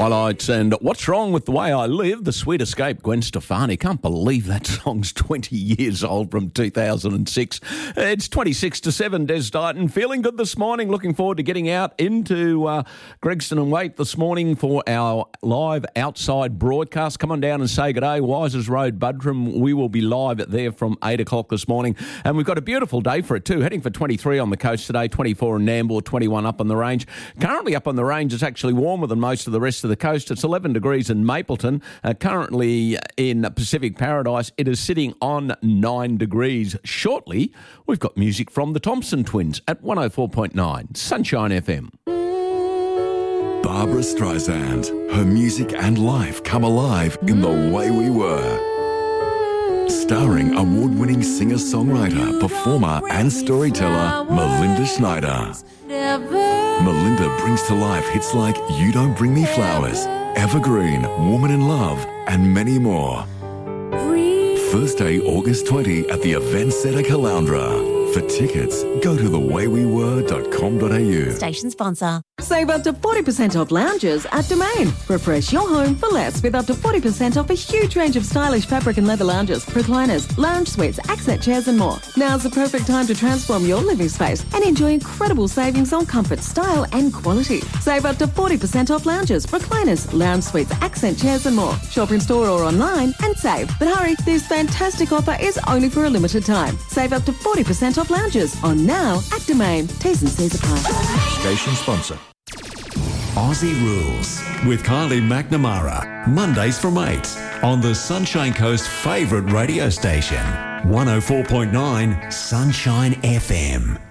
Twilights and What's Wrong with the Way I Live, The Sweet Escape, Gwen Stefani. Can't believe that song's 20 years old, from 2006. It's 26 to 7, Des Dighton. Feeling good this morning. Looking forward to getting out into Gregston and Waite this morning for our live outside broadcast. Come on down and say good day. Wisers Road, Buderim. We will be live there from 8 o'clock this morning. And we've got a beautiful day for it too. Heading for 23 on the coast today, 24 in Nambour, 21 up on the range. Currently up on the range, it's actually warmer than most of the rest of the coast. It's 11 degrees in Mapleton. Currently in Pacific Paradise, it is sitting on 9 degrees. Shortly, we've got music from the Thompson Twins at 104.9 Sunshine FM. Barbara Streisand. Her music and life come alive in The Way We Were. Starring award-winning singer-songwriter, performer and storyteller Melinda Schneider. Melinda brings to life hits like You Don't Bring Me Flowers, Evergreen, Woman in Love, and many more. Thursday, August 20 at the Event Centre Caloundra. For tickets, go to thewaywewere.com.au. Station sponsor. Save up to 40% off lounges at Domain. Refresh your home for less with up to 40% off a huge range of stylish fabric and leather lounges, recliners, lounge suites, accent chairs and more. Now's the perfect time to transform your living space and enjoy incredible savings on comfort, style and quality. Save up to 40% off lounges, recliners, lounge suites, accent chairs and more. Shop in store or online and save. But hurry, this fantastic offer is only for a limited time. Save up to 40% off lounges on now at Domain. T's and C's apply. Station sponsor. Aussie Rules with Kylie McNamara. Mondays from 8 on the Sunshine Coast favourite radio station. 104.9 Sunshine FM.